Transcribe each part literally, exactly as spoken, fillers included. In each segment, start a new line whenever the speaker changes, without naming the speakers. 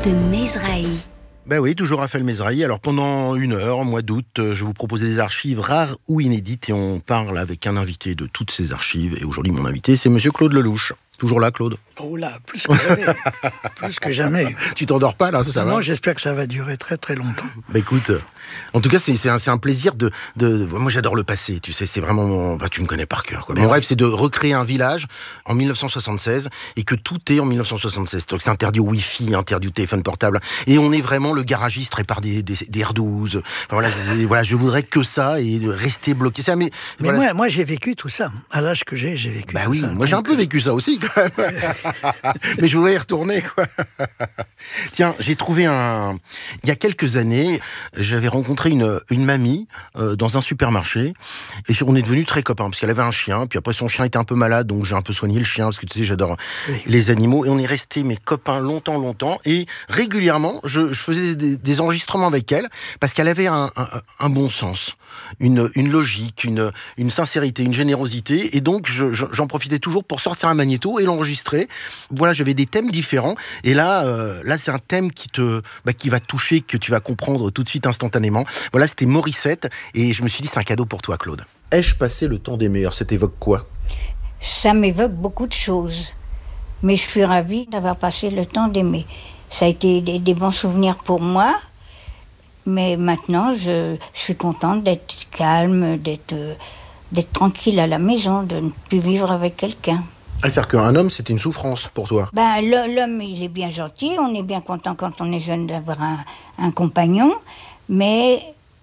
de Mesrahi.
Ben oui, toujours Raphaël Mesrahi. Alors pendant une heure, au mois d'août, je vous propose des archives rares ou inédites et on parle avec un invité de toutes ces archives. Et aujourd'hui, mon invité, c'est monsieur Claude Lelouch. Toujours là, Claude?
Oh là, plus que jamais. plus que jamais.
Tu t'endors pas, là, ça, ça va?
Non, j'espère que ça va durer très très longtemps.
Bah écoute, en tout cas, c'est, c'est, un, c'est un plaisir de, de... Moi, j'adore le passé, tu sais, c'est vraiment... Mon... Bah, tu me connais par cœur, quoi. Mon rêve, c'est de recréer un village en dix-neuf cent soixante-seize et que tout est en dix-neuf cent soixante-seize. Donc, c'est interdit au Wi-Fi, interdit au téléphone portable. Et on est vraiment le garagiste répare des, des, des R douze. Enfin, voilà, voilà, je voudrais que ça et rester bloqué. Ça, mais
mais
voilà,
moi, moi, j'ai vécu tout ça. À l'âge que j'ai, j'ai vécu
bah
tout
oui,
ça.
Moi, j'ai un peu vécu ça aussi, quand même. Mais je voudrais y retourner, quoi. Tiens, j'ai trouvé un... Il y a quelques années, j'avais rencontré une, une mamie euh, dans un supermarché et on est devenus très copains parce qu'elle avait un chien, puis après son chien était un peu malade, donc j'ai un peu soigné le chien parce que tu sais, j'adore oui. les animaux et on est restés mes copains longtemps, longtemps et régulièrement, je, je faisais des, des enregistrements avec elle parce qu'elle avait un, un, un bon sens, une, une logique, une, une sincérité, une générosité et donc je, je, j'en profitais toujours pour sortir un magnéto et l'enregistrer. Voilà, j'avais des thèmes différents et là, euh, là c'est un thème qui te, bah, qui va te toucher, que tu vas comprendre tout de suite instantanément. Voilà, c'était Morissette et je me suis dit c'est un cadeau pour toi, Claude. Ai-je passé le temps d'aimer? Ça t'évoque quoi?
Ça m'évoque beaucoup de choses, mais je suis ravie d'avoir passé le temps d'aimer. Ça a été des, des bons souvenirs pour moi, mais maintenant je, je suis contente d'être calme, d'être, d'être tranquille à la maison, de ne plus vivre avec quelqu'un.
Ah, c'est-à-dire qu'un homme, c'était une souffrance pour toi?
Ben, l'homme, il est bien gentil, on est bien content quand on est jeune d'avoir un, un compagnon, mais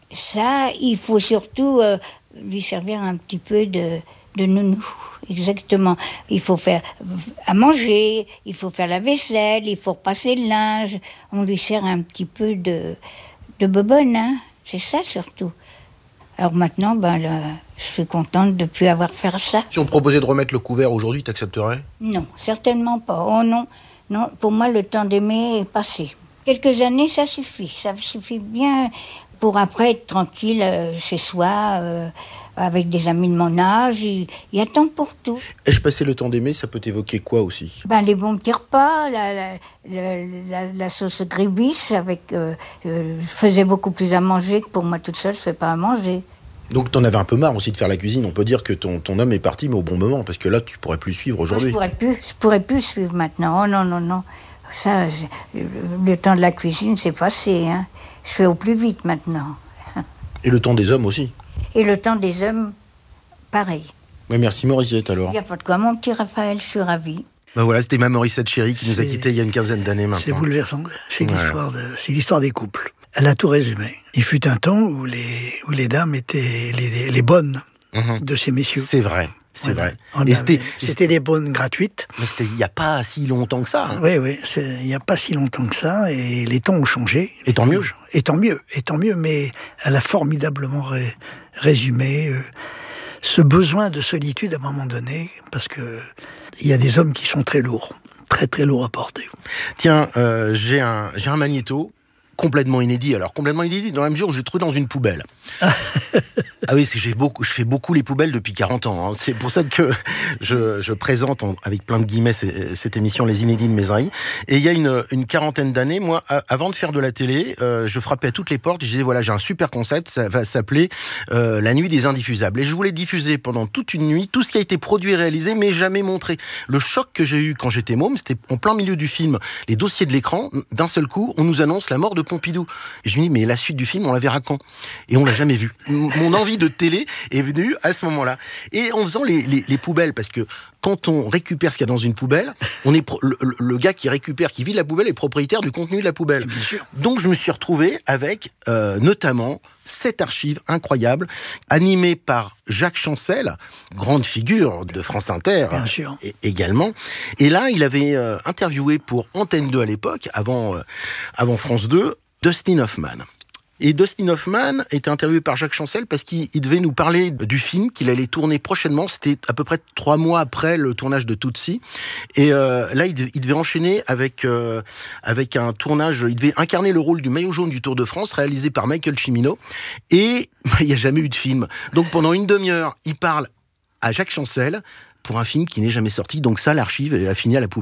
ça, il faut surtout euh, lui servir un petit peu de, de nounou. Exactement. Il faut faire à manger, il faut faire la vaisselle, il faut repasser le linge. On lui sert un petit peu de, de bobonne, hein. C'est ça surtout. Alors maintenant, ben là, je suis contente de ne plus avoir fait ça.
Si on te proposait de remettre le couvert aujourd'hui, t'accepterais?
Non, certainement pas. Oh non, non, pour moi, le temps d'aimer est passé. Quelques années, ça suffit. Ça suffit bien pour après être tranquille euh, chez soi, euh, avec des amis de mon âge. Il y a temps pour tout.
Ai-je passé le temps d'aimer? Ça peut évoquer quoi aussi?
Ben, les bons petits repas, la, la, la, la, la sauce gribis, avec, euh, euh, je faisais beaucoup plus à manger que pour moi toute seule, je ne fais pas à manger.
Donc t'en avais un peu marre aussi de faire la cuisine. On peut dire que ton, ton homme est parti, mais au bon moment, parce que là, tu pourrais plus suivre aujourd'hui.
Je pourrais plus, je pourrais plus suivre maintenant. Oh non, non, non. Ça, le temps de la cuisine, c'est passé. Hein. Je fais au plus vite maintenant.
Et le temps des hommes aussi.
Et le temps des hommes, pareil.
Ouais, merci Morissette alors.
Il n'y a pas de quoi, mon petit Raphaël, je suis ravie.
Ben voilà, c'était ma Morissette chérie qui nous a
C'est...
quittés il y a une quinzaine d'années maintenant.
C'est bouleversant. C'est,
ouais.
l'histoire de... c'est l'histoire des couples. Elle a tout résumé. Il fut un temps où les, où les dames étaient les, les bonnes mmh. de ces messieurs.
C'est vrai. C'est voilà. vrai.
Et avait, c'était, c'était des bonnes gratuites.
Mais c'était il n'y a pas si longtemps que ça. Hein.
Oui, oui, il n'y a pas si longtemps que ça. Et les temps ont changé.
Et tant mieux.
Et tant mieux, et tant mieux. Mais elle a formidablement ré, résumé euh, ce besoin de solitude à un moment donné. Parce que il y a des hommes qui sont très lourds. Très, très lourds à porter.
Tiens, euh, j'ai, un, j'ai un magnéto complètement inédit. Alors, complètement inédit dans la mesure où je l'ai trouvé dans une poubelle. Ah oui, c'est que j'ai beaucoup, je fais beaucoup les poubelles depuis quarante ans. Hein. C'est pour ça que je, je présente, en, avec plein de guillemets, cette émission Les Inédits de Mesrahi. Et il y a une, une quarantaine d'années, moi, avant de faire de la télé, euh, je frappais à toutes les portes. Je disais, voilà, j'ai un super concept, ça va s'appeler euh, La Nuit des Indiffusables. Et je voulais diffuser pendant toute une nuit tout ce qui a été produit et réalisé, mais jamais montré. Le choc que j'ai eu quand j'étais môme, c'était en plein milieu du film, les dossiers de l'écran, d'un seul coup, on nous annonce la mort de Pompidou. Et je me dis, mais la suite du film, on la verra quand? Et on l'a jamais vu. Mon envie de télé est venue à ce moment-là. Et en faisant les, les, les poubelles, parce que quand on récupère ce qu'il y a dans une poubelle, on est pro- le, le gars qui récupère, qui vide la poubelle, est propriétaire du contenu de la poubelle. Donc je me suis retrouvé avec euh, notamment cette archive incroyable, animée par Jacques Chancel, grande figure de France Inter et, également. Et là, il avait euh, interviewé pour Antenne deux à l'époque, avant, euh, avant France deux, Dustin Hoffman. Et Dustin Hoffman était interviewé par Jacques Chancel parce qu'il devait nous parler du film qu'il allait tourner prochainement. C'était à peu près trois mois après le tournage de Tootsie. Et euh, là, il devait, il devait enchaîner avec, euh, avec un tournage. Il devait incarner le rôle du maillot jaune du Tour de France, réalisé par Michael Cimino. Et il n'y a jamais eu de film. Donc pendant une demi-heure, il parle à Jacques Chancel pour un film qui n'est jamais sorti. Donc ça, l'archive a fini à la poubelle.